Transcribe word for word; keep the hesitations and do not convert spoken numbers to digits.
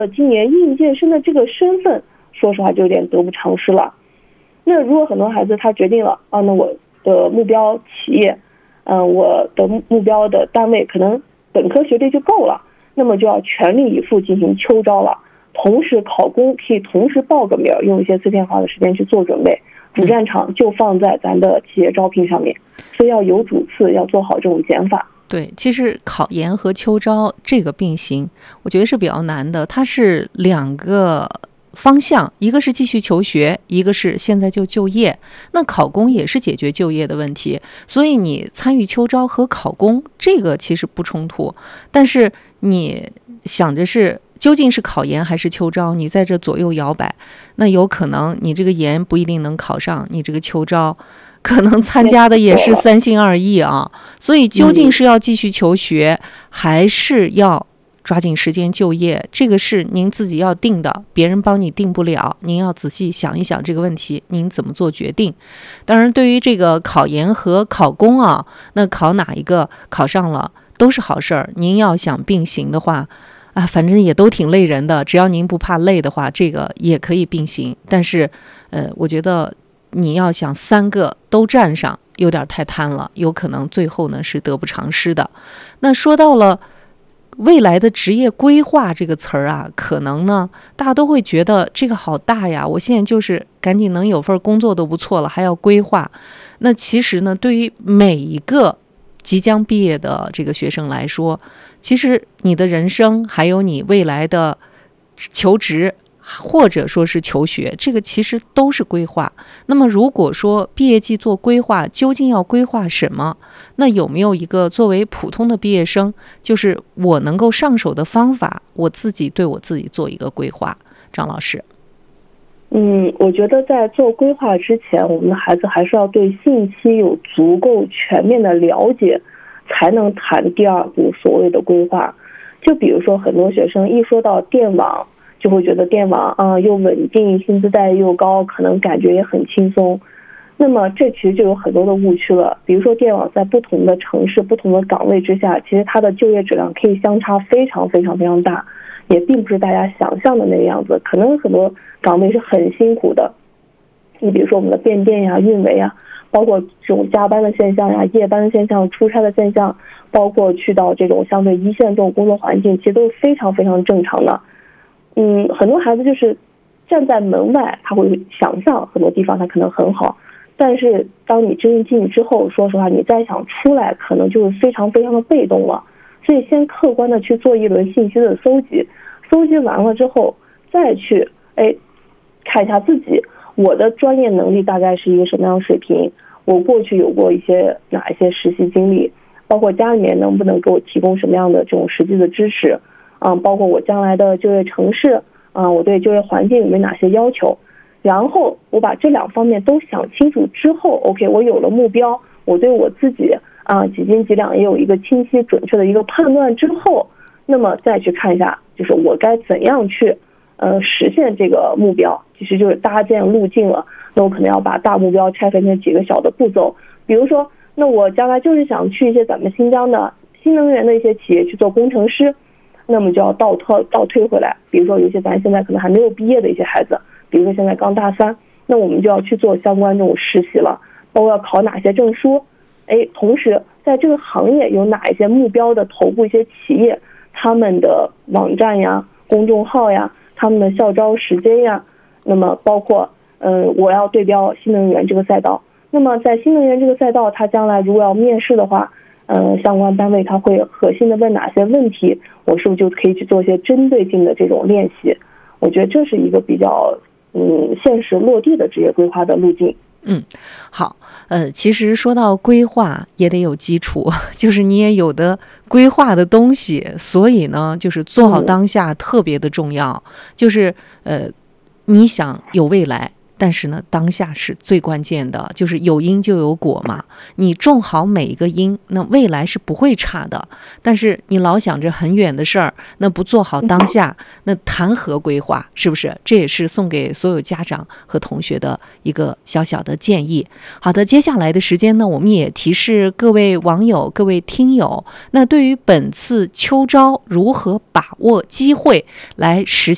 今年应届生的这个身份，说实话就有点得不偿失了。那如果很多孩子他决定了啊，那我的目标企业，嗯、呃，我的目标的单位可能本科学历就够了，那么就要全力以赴进行秋招了。同时考公可以同时报个名，用一些碎片化的时间去做准备，主战场就放在咱的企业招聘上面，所以要有主次，要做好这种减法。 对，其实考研和秋招这个并行，我觉得是比较难的，它是两个方向，一个是继续求学，一个是现在就就业。那考公也是解决就业的问题，所以你参与秋招和考公这个其实不冲突，但是你想着是究竟是考研还是秋招，你在这左右摇摆，那有可能你这个研不一定能考上，你这个秋招可能参加的也是三心二意啊。所以究竟是要继续求学，还是要抓紧时间就业，这个是您自己要定的，别人帮你定不了，您要仔细想一想这个问题，您怎么做决定。当然对于这个考研和考公啊，那考哪一个考上了都是好事儿，您要想并行的话啊，反正也都挺累人的，只要您不怕累的话，这个也可以并行。但是呃，我觉得你要想三个都占上有点太贪了，有可能最后呢是得不偿失的。那说到了未来的职业规划这个词儿啊，可能呢大家都会觉得这个好大呀，我现在就是赶紧能有份工作都不错了，还要规划。那其实呢，对于每一个即将毕业的这个学生来说，其实你的人生还有你未来的求职或者说是求学，这个其实都是规划。那么如果说毕业季做规划，究竟要规划什么？那有没有一个作为普通的毕业生，就是我能够上手的方法，我自己对我自己做一个规划？张老师。 嗯，我觉得在做规划之前，我们的孩子还是要对信息有足够全面的了解，才能谈第二步所谓的规划。就比如说很多学生一说到电网，就会觉得电网啊又稳定，薪资待遇又高，可能感觉也很轻松。那么这其实就有很多的误区了。比如说电网在不同的城市、不同的岗位之下，其实它的就业质量可以相差非常非常非常大，也并不是大家想象的那个样子。可能很多岗位是很辛苦的，你比如说我们的变电呀、运维呀，包括这种加班的现象呀、夜班的现象、出差的现象，包括去到这种相对一线这种工作环境，其实都是非常非常正常的。嗯，很多孩子就是站在门外，他会想象很多地方他可能很好，但是当你真正进去之后，说实话，你再想出来，可能就是非常非常的被动了。所以先客观的去做一轮信息的搜集，搜集完了之后，再去哎看一下自己，我的专业能力大概是一个什么样的水平，我过去有过一些哪一些实习经历，包括家里面能不能给我提供什么样的这种实际的支持。嗯，包括我将来的就业城市，嗯，我对就业环境有没有哪些要求，然后我把这两方面都想清楚之后 ，OK， 我有了目标，我对我自己啊几斤几两也有一个清晰准确的一个判断之后，那么再去看一下，就是我该怎样去呃实现这个目标，其实就是搭建路径了。那我可能要把大目标拆分成几个小的步骤，比如说，那我将来就是想去一些咱们新疆的新能源的一些企业去做工程师。那么就要倒退倒退回来，比如说有些咱现在可能还没有毕业的一些孩子，比如说现在刚大三，那我们就要去做相关这种实习了，包括要考哪些证书，哎，同时在这个行业有哪一些目标的头部一些企业，他们的网站呀、公众号呀、他们的校招时间呀，那么包括嗯，我要对标新能源这个赛道，那么在新能源这个赛道，它将来如果要面试的话，嗯，相关单位他会核心的问哪些问题，我是不是就可以去做一些针对性的这种练习？我觉得这是一个比较嗯现实落地的职业规划的路径。 嗯，好，呃，其实说到规划也得有基础，就是你也有的规划的东西，所以呢，就是做好当下特别的重要。嗯、就是呃，你想有未来。但是呢，当下是最关键的，就是有因就有果嘛。你种好每一个因，那未来是不会差的。但是你老想着很远的事儿，那不做好当下，那谈何规划？是不是？这也是送给所有家长和同学的一个小小的建议。好的，接下来的时间呢，我们也提示各位网友、各位听友，那对于本次秋招如何把握机会来实现